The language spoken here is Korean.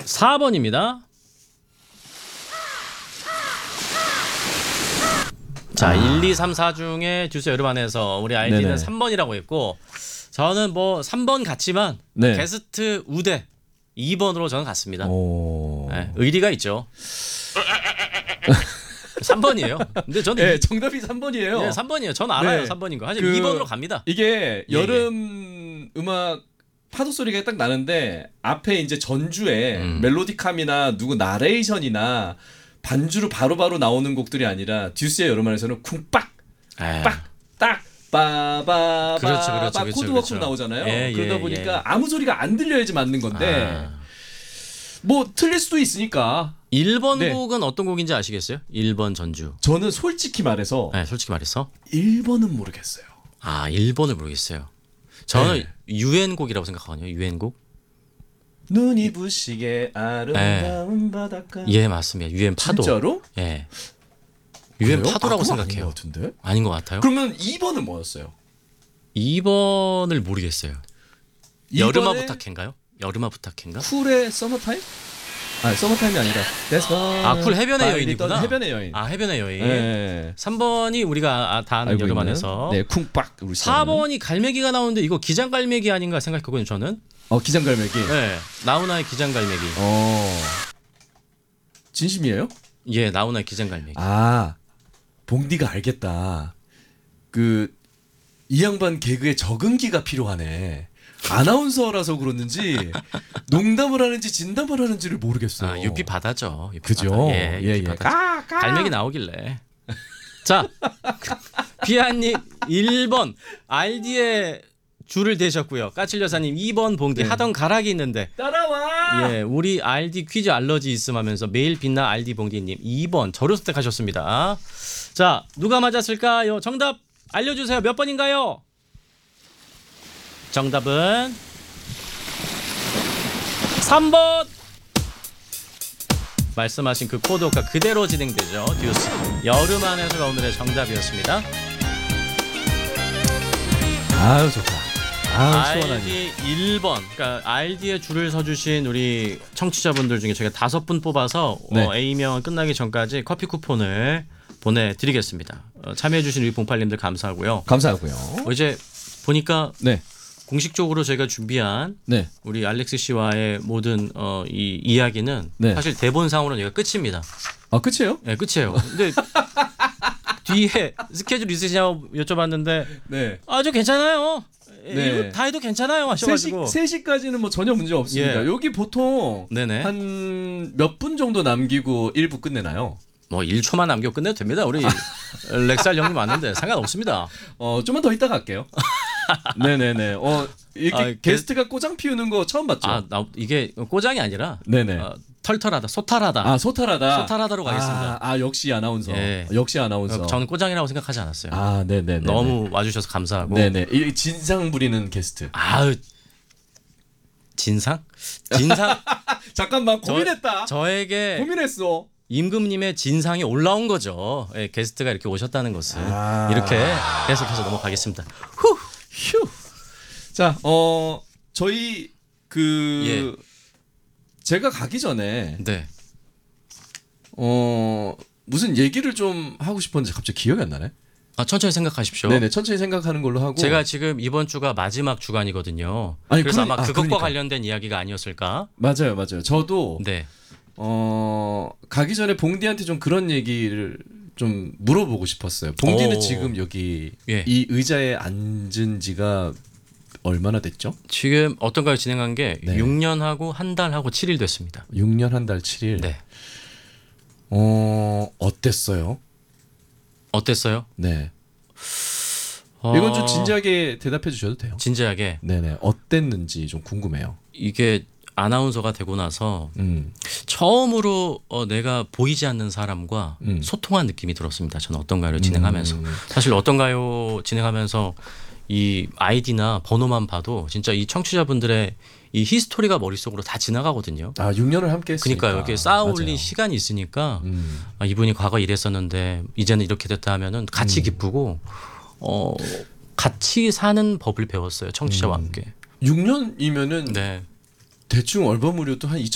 4번입니다. 자, 1, 2, 3, 4 중에 듀스 여름 안에서 우리 아이디는 네네. 3번이라고 했고 저는 뭐 3번 같지만 네. 게스트 우대 2번으로 저는 갔습니다. 오. 네, 의리가 있죠. 3번이에요. 근데 저는 네, 정답이 3번이에요. 네, 3번이에요. 저는 알아요. 네. 3번인 거. 하지만 2번으로 갑니다. 이게 여름 음악 파도 소리가 딱 나는데 앞에 이제 전주에 멜로디캄이나 누구 나레이션이나 반주로 바로바로 나오는 곡들이 아니라 듀스의 여름안에서는 쿵빡 빡딱 빠바바 그렇죠. 코드워크로 나오잖아요. 예, 그러다 예, 보니까 예. 아무 소리가 안 들려야지 맞는 건데 뭐 틀릴 수도 있으니까 1번 네. 곡은 어떤 곡인지 아시겠어요? 1번 전주. 저는 솔직히 말해서 네, 솔직히 말해서 1번은 모르겠어요. 1번을 모르겠어요. 저는 네. 유엔곡이라고 생각하거든요. 유엔곡. 눈이 부시게 아름다운 바닷가. 예, 맞습니다. 유엔 파도. 진짜로? 예. 유엔 그래요? 파도라고 그건 생각해요. 아닌 것 같은데? 아닌 것 같아요. 그러면 2번은 뭐였어요? 2번을 모르겠어요. 2번에 여름아 부탁해인가요? 여름아 부탁해인가? 쿨의 서머타임? 아니 서머타임이 아니라 쿨 해변의 여인이구나. 해변의 여인. 해변의 여인. 네. 3번이 우리가 다 아는 알고 여름 있는? 안에서. 네, 쿵빡. 우리 4번이 갈매기가 나오는데 이거 기장갈매기 아닌가 생각했거든요, 저는. 기장갈매기. 네. 나훈아의 기장갈매기. 진심이에요? 예, 나훈아의 기장갈매기. 봉디가 알겠다. 이 양반 개그에 적응기가 필요하네. 아나운서라서 그러는지 농담을 하는지 진담을 하는지를 모르겠어요. 유피 바다죠. 유피 그죠? 바다. 예, 유피 예. 바다. 갈매기 나오길래. 자, 비아님 1번 RD의 줄을 대셨고요. 까칠여사님 2번 봉디 네. 하던 가락이 있는데. 따라와. 예, 우리 RD 퀴즈 알러지 있음하면서 매일 빛나 RD 봉디님 2번 저를 선택하셨습니다. 자, 누가 맞았을까요? 정답 알려주세요. 몇 번인가요? 정답은 3번. 말씀하신 그 코드가 그대로 진행되죠. 듀스 여름 안에서가 오늘의 정답이었습니다. 아유 좋다. 시원하니. RD 1번. 그러니까 RD에 줄을 서주신 우리 청취자분들 중에 저희가 5분 뽑아서 네. A명 끝나기 전까지 커피 쿠폰을 보내드리겠습니다. 참여해주신 우리 봉팔님들 감사하고요. 감사하고요. 이제 보니까 네. 공식적으로 저희가 준비한 네. 우리 알렉스 씨와의 모든 이 이야기는 네. 사실 대본상으로는 여기가 끝입니다. 끝이에요? 네, 끝이에요. 근데 뒤에 스케줄 있으시냐고 여쭤봤는데 네. 아주 괜찮아요. 네. 이거 다 해도 괜찮아요 하셔가지고 3시까지는 뭐 전혀 문제 없습니다. 예. 여기 보통 네네. 한 몇 분 정도 남기고 1부 끝내나요? 뭐 1초만 남겨 끝내도 됩니다. 우리 렉살 형님 왔는데 상관없습니다. 좀만 더 이따 갈게요. 네네네. 이렇게 게스트가 꼬장 피우는 거 처음 봤죠? 이게 꼬장이 아니라 네네. 털털하다, 소탈하다. 소탈하다. 소탈하다로 가겠습니다. 역시 아나운서. 예. 역시 아나운서. 저는 꼬장이라고 생각하지 않았어요. 네네네. 너무 와주셔서 감사하고. 네네. 이 진상 부리는 게스트. 진상? 잠깐만 고민했다. 저에게 고민했어. 임금님의 진상이 올라온 거죠. 예, 게스트가 이렇게 오셨다는 것은 이렇게 계속해서 넘어가겠습니다. 휴. 자, 저희 제가 가기 전에 네. 무슨 얘기를 좀 하고 싶었는데 갑자기 기억이 안 나네. 천천히 생각하십시오. 네네, 천천히 생각하는 걸로 하고. 제가 지금 이번 주가 마지막 주간이거든요. 아니, 그래서 아마 그것과 그러니까. 관련된 이야기가 아니었을까? 맞아요. 저도 네. 가기 전에 봉디한테 좀 그런 얘기를 좀 물어보고 싶었어요. 봉디는 지금 여기 이 의자에 앉은 지가 얼마나 됐죠? 지금 어떤가요? 진행한 게 네. 6년하고 한 달하고 7일 됐습니다. 6년 한 달 7일. 네. 어땠어요? 어땠어요? 네. 이건 좀 진지하게 대답해 주셔도 돼요. 진지하게. 네네. 어땠는지 좀 궁금해요. 이게 아나운서가 되고 나서 처음으로 내가 보이지 않는 사람과 소통한 느낌이 들었습니다. 저는 어떤가요를 진행하면서. 사실 어떤가요 진행하면서 이 아이디나 번호만 봐도 진짜 이 청취자분들의 이 히스토리가 머릿속으로 다 지나가거든요. 6년을 함께 했으니까. 그러니까 이렇게 쌓아올린 맞아요. 시간이 있으니까 이분이 과거 이랬었는데 이제는 이렇게 됐다 하면은 같이 기쁘고 같이 사는 법을 배웠어요. 청취자와 함께. 6년이면은 네. 대충 얼버무려도 한